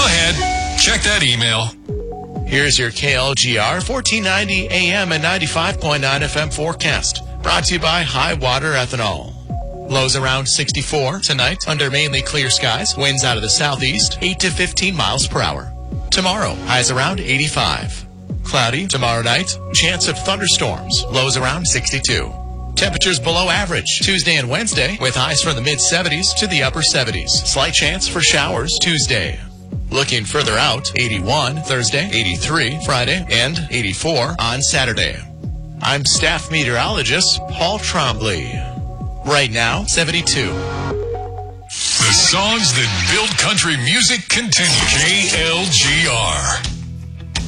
ahead. Check that email. Here's your KLGR 1490 AM and 95.9 FM forecast. Brought to you by High Water Ethanol. Lows around 64 tonight under mainly clear skies. Winds out of the southeast, 8 to 15 miles per hour. Tomorrow, highs around 85. Cloudy tomorrow night. Chance of thunderstorms. Lows around 62. Temperatures below average Tuesday and Wednesday with highs from the mid-70s to the upper 70s. Slight chance for showers Tuesday. Looking further out, 81 Thursday, 83 Friday, and 84 on Saturday. I'm staff meteorologist Paul Trombley. Right now, 72. The songs that build country music continue. KLGR.